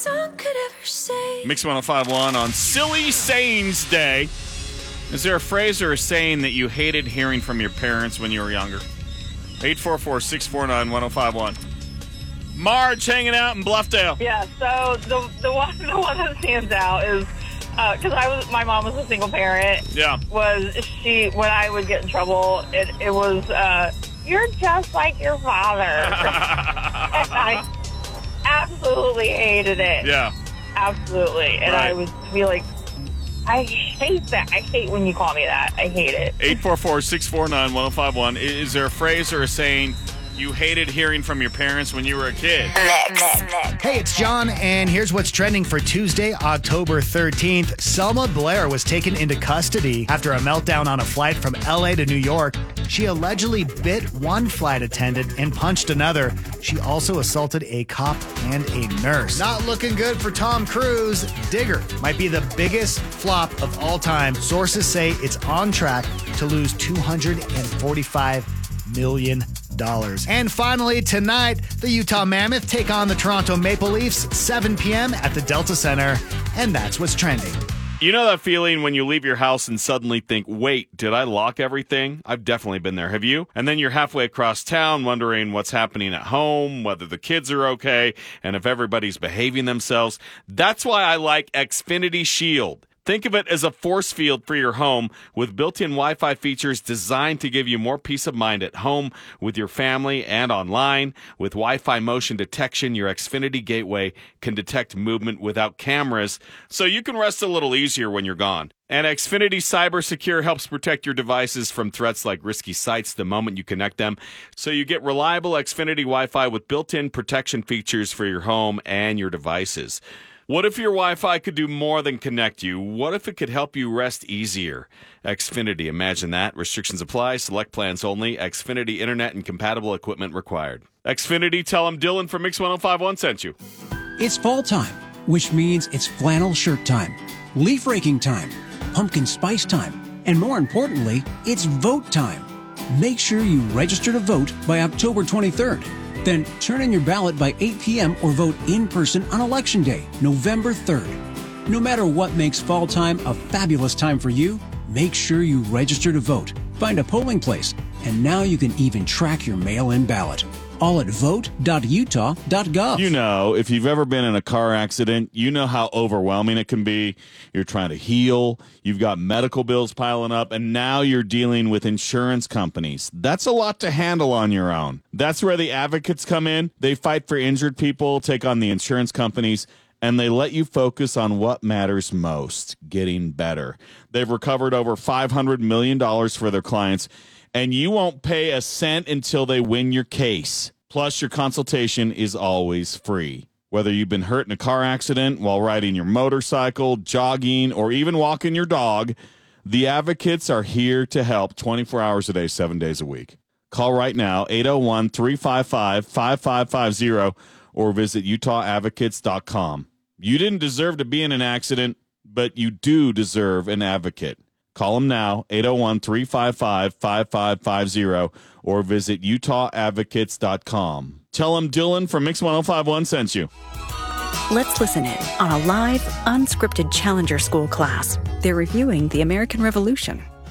Mix 105.1 on Silly Sayings Day. Is there a phrase or a saying that you hated hearing from your parents when you were younger? 844-649-1051. Marge hanging out in Bluffdale. Yeah, so the one that stands out is because my mom was a single parent. Yeah. Was she, when I would get in trouble, it was, you're just like your father. And I absolutely hated it. Yeah. Absolutely. And Right. I would be like, I hate that. I hate when you call me that. I hate it. 844-649-1051. Is there a phrase or a saying you hated hearing from your parents when you were a kid? Hey, it's John, and here's what's trending for Tuesday, October 13th. Selma Blair was taken into custody after a meltdown on a flight from LA to New York. She allegedly bit one flight attendant and punched another. She also assaulted a cop and a nurse. Not looking good for Tom Cruise. Digger might be the biggest flop of all time. Sources say it's on track to lose $245 million. And finally, tonight, the Utah Mammoth take on the Toronto Maple Leafs, 7 p.m. at the Delta Center. And that's what's trending. You know that feeling when you leave your house and suddenly think, wait, did I lock everything? I've definitely been there. Have you? And then you're halfway across town wondering what's happening at home, whether the kids are okay, and if everybody's behaving themselves. That's why I like Xfinity Shield. Think of it as a force field for your home with built-in Wi-Fi features designed to give you more peace of mind at home, with your family, and online. With Wi-Fi motion detection, your Xfinity gateway can detect movement without cameras, so you can rest a little easier when you're gone. And Xfinity Cyber Secure helps protect your devices from threats like risky sites the moment you connect them. So you get reliable Xfinity Wi-Fi with built-in protection features for your home and your devices. What if your Wi-Fi could do more than connect you? What if it could help you rest easier? Xfinity, imagine that. Restrictions apply. Select plans only. Xfinity Internet and compatible equipment required. Xfinity, tell them Dylan from Mix 105.1 sent you. It's fall time, which means it's flannel shirt time, leaf raking time, pumpkin spice time, and more importantly, it's vote time. Make sure you register to vote by October 23rd. Then turn in your ballot by 8 p.m. or vote in person on Election Day, November 3rd. No matter what makes fall time a fabulous time for you, make sure you register to vote. Find a polling place, and now you can even track your mail-in ballot. All at vote.utah.gov. You know, if you've ever been in a car accident, you know how overwhelming it can be. You're trying to heal, you've got medical bills piling up, and now you're dealing with insurance companies. That's a lot to handle on your own. That's where the advocates come in. They fight for injured people, take on the insurance companies, and they let you focus on what matters most, getting better. They've recovered over $500 million for their clients, and you won't pay a cent until they win your case. Plus, your consultation is always free. Whether you've been hurt in a car accident, while riding your motorcycle, jogging, or even walking your dog, the advocates are here to help 24 hours a day, 7 days a week. Call right now, 801-355-5550, or visit UtahAdvocates.com. You didn't deserve to be in an accident, but you do deserve an advocate. Call them now, 801-355-5550, or visit UtahAdvocates.com. Tell them Dylan from Mix 105.1 sent you. Let's listen in on a live, unscripted Challenger School class. They're reviewing the American Revolution.